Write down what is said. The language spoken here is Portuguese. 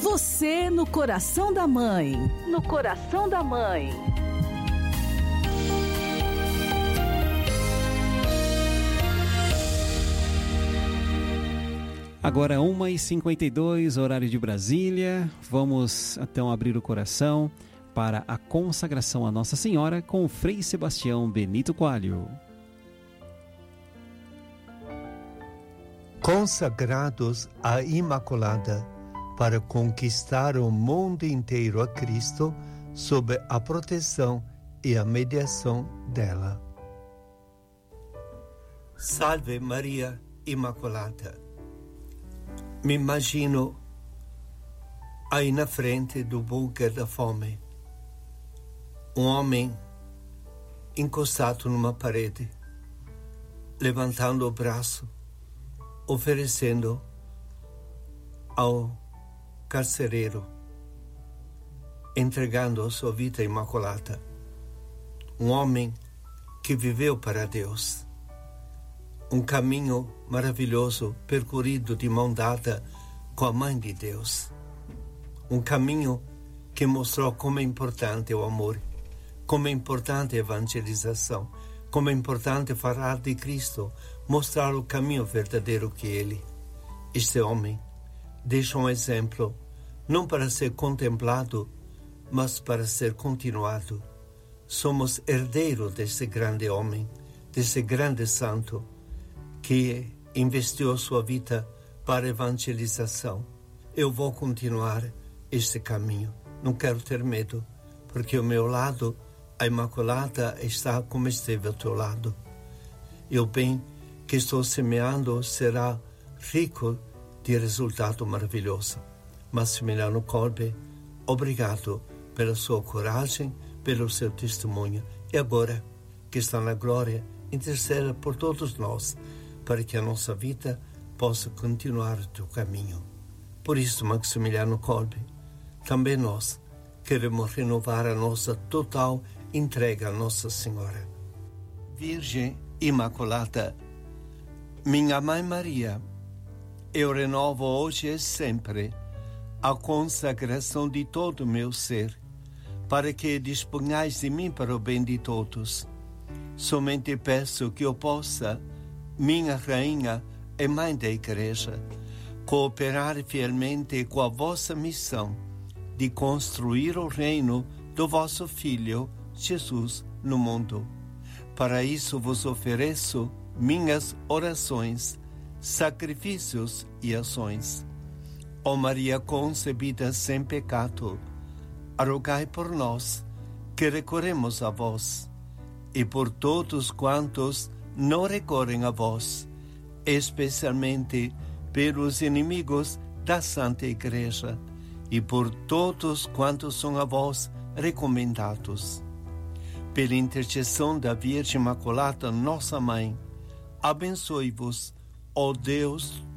Você no coração da mãe. No coração da mãe. Agora 1h52, horário de Brasília. Vamos então abrir o coração para a consagração a Nossa Senhora com o Frei Sebastião Benito Coelho. Consagrados à Imaculada para conquistar o mundo inteiro a Cristo sob a proteção e a mediação dela. Salve Maria Imaculada. Me imagino aí na frente do bunker da fome, um homem encostado numa parede, levantando o braço, oferecendo ao carcereiro, entregando a sua vida imaculada. Um homem que viveu para Deus. Um caminho maravilhoso percorrido de mão dada com a Mãe de Deus. Um caminho que mostrou como é importante o amor, como é importante a evangelização, como é importante falar de Cristo, mostrar o caminho verdadeiro que Ele. Este homem deixa um exemplo, não para ser contemplado, mas para ser continuado. Somos herdeiros desse grande homem, desse grande santo, que investiu sua vida para a evangelização. Eu vou continuar este caminho. Não quero ter medo, porque ao meu lado a Imaculada está como esteve ao teu lado. E o bem que estou semeando será rico de resultado maravilhoso. Massimiliano Kolbe, obrigado pela sua coragem, pelo seu testemunho. E agora, que está na glória, interceda por todos nós, para que a nossa vida possa continuar o teu caminho. Por isso, Maximiliano Kolbe, também nós queremos renovar a nossa total entrega a Nossa Senhora. Virgem Imaculada, minha Mãe Maria, eu renovo hoje e sempre a consagração de todo o meu ser, para que disponhais de mim para o bem de todos. Somente peço que eu possa, minha Rainha e Mãe da Igreja, cooperar fielmente com a vossa missão de construir o reino do vosso Filho, Jesus, no mundo. Para isso vos ofereço minhas orações, sacrifícios e ações. Ó Maria concebida sem pecado, rogai por nós, que recorremos a vós, e por todos quantos não recorrem a vós, especialmente pelos inimigos da Santa Igreja e por todos quantos são a vós recomendados. Pela intercessão da Virgem Imaculada, nossa Mãe, abençoe-vos, ó Deus